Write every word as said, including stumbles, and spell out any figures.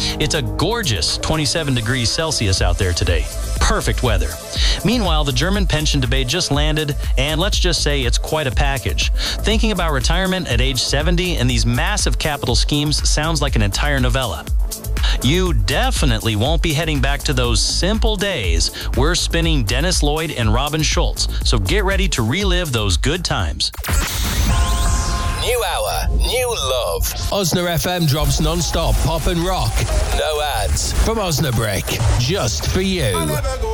It's a gorgeous twenty-seven degrees Celsius out there today. Perfect weather. Meanwhile, the German pension debate just landed, and let's just say it's quite a package. Thinking about retirement at age seventy and these massive capital schemes sounds like an entire novella. You definitely won't be heading back to those simple days. We're spinning Dennis Lloyd and Robin Schultz, so get ready to relive those good times. New hour, new love. Osna F M drops non-stop pop and rock. No ads. From Osnabrick, just for you.